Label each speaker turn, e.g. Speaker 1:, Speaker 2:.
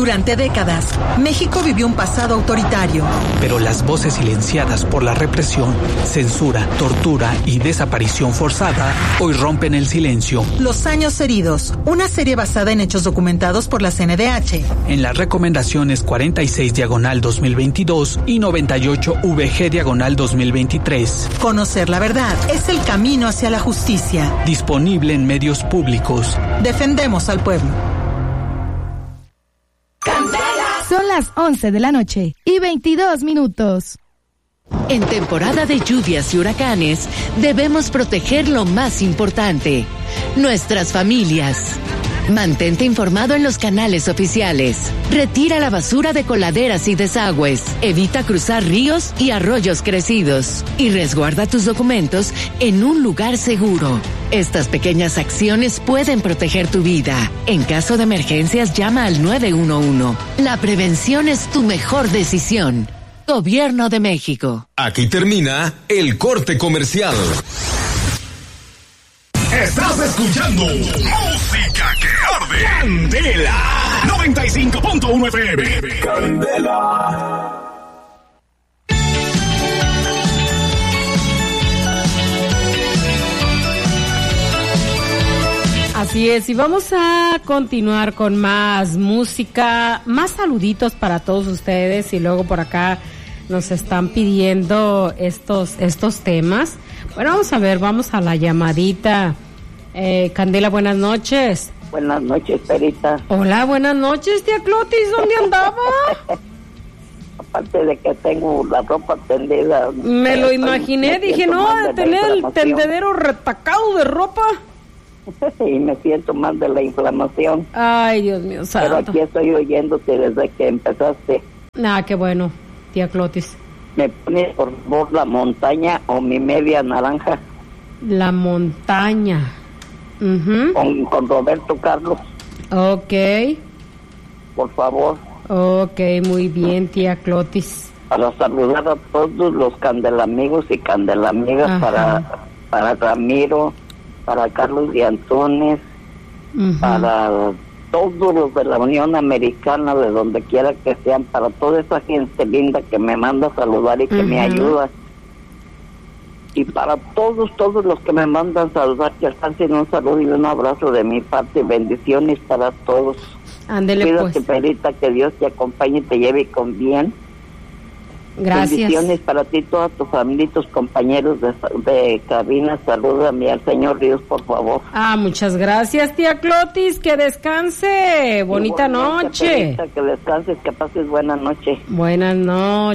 Speaker 1: Durante décadas, México vivió un pasado autoritario.
Speaker 2: Pero las voces silenciadas por la represión, censura, tortura y desaparición forzada hoy rompen el silencio.
Speaker 1: Los años heridos, una serie basada en hechos documentados por la CNDH.
Speaker 2: En las recomendaciones 46/2022 y 98/VG/2023.
Speaker 1: Conocer la verdad es el camino hacia la justicia.
Speaker 2: Disponible en medios públicos.
Speaker 1: Defendemos al pueblo.
Speaker 3: Son las 11 de la noche y 22 minutos.
Speaker 4: En temporada de lluvias y huracanes, debemos proteger lo más importante, nuestras familias. Mantente informado en los canales oficiales. Retira la basura de coladeras y desagües. Evita cruzar ríos y arroyos crecidos. Y resguarda tus documentos en un lugar seguro. Estas pequeñas acciones pueden proteger tu vida. En caso de emergencias, llama al 911. La prevención es tu mejor decisión. Gobierno de México.
Speaker 5: Aquí termina el corte comercial.
Speaker 6: Estás escuchando Música que Arde. Candela 95.1 FM. Candela.
Speaker 7: Así es, y vamos a continuar con más música, más saluditos para todos ustedes, y luego por acá nos están pidiendo estos temas. Bueno, vamos a ver, vamos a la llamadita. Candela, buenas noches.
Speaker 8: Buenas noches, Perita.
Speaker 7: Hola, buenas noches, tía Clotis, ¿dónde andaba?
Speaker 8: Aparte de que tengo la ropa tendida.
Speaker 7: Me lo imaginé, dije, no, de tener el tendedero retacado de ropa.
Speaker 8: Y me siento mal de la inflamación.
Speaker 7: Ay, Dios mío santo.
Speaker 8: Pero aquí estoy oyéndote desde que empezaste.
Speaker 7: Ah, qué bueno, tía Clotis.
Speaker 8: ¿Me pones por favor La Montaña o Mi Media Naranja?
Speaker 7: La Montaña. Uh-huh.
Speaker 8: Con Roberto Carlos.
Speaker 7: Ok.
Speaker 8: Por favor.
Speaker 7: Ok, muy bien, tía Clotis.
Speaker 8: Para saludar a todos los candelamigos y candelamigas, para Ramiro, para Carlos de Antunes, uh-huh, para todos los de la Unión Americana, de donde quiera que sean, para toda esa gente linda que me manda a saludar y que uh-huh me ayuda. Y para todos los que me mandan saludar, que alcancen un saludo y un abrazo de mi parte, y bendiciones para todos.
Speaker 7: Ándele,
Speaker 8: cuídate,
Speaker 7: pues.
Speaker 8: Perita, que Dios te acompañe y te lleve con bien.
Speaker 7: Gracias.
Speaker 8: Bendiciones para ti, toda tu familia y tus compañeros de cabina. Salúdame al señor Ríos, por favor.
Speaker 7: Muchas gracias, tía Clotis, que descanse. Bonita noche.
Speaker 8: Perita, que descanses, que pases buena noche.
Speaker 7: Buenas noches.